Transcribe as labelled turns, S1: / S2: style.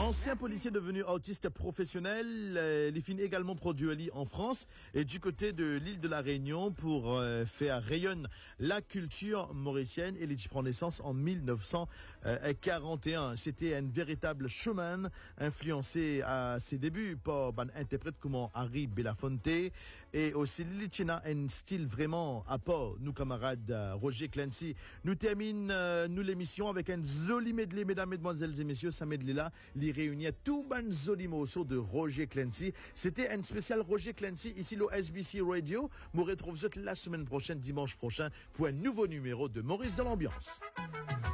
S1: Ancien policier devenu autiste professionnel, il finit également produit en France et du côté de l'île de la Réunion pour faire rayonner la culture mauricienne. Et il prend naissance en 1941. C'était un véritable showman, influencé à ses débuts par un interprète comme Harry Belafonte et aussi Lilichina, un style vraiment à part. Nous camarades Roger Clancy, nous termine nous l'émission avec un joli medley, mesdames, mesdemoiselles et messieurs. Ça medley là, les réunit tout ban joli morceau de Roger Clancy. C'était un spécial Roger Clancy ici le SBC Radio. Vous retrouve la semaine prochaine, dimanche prochain, pour un nouveau numéro de Maurice dans l'ambiance.